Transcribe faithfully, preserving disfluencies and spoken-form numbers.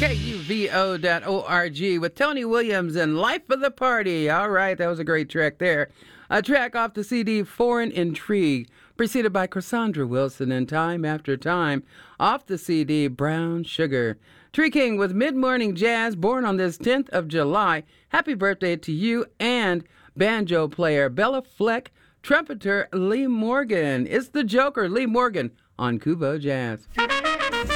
K U V O dot org with Tony Williams and Life of the Party. All right, that was a great track there. A track off the C D Foreign Intrigue, preceded by Cassandra Wilson and Time After Time, off the C D Brown Sugar. Tree King with Mid-Morning Jazz, born on this tenth of July. Happy birthday to you and banjo player Bella Fleck, trumpeter Lee Morgan. It's the Joker, Lee Morgan, on Kubo Jazz.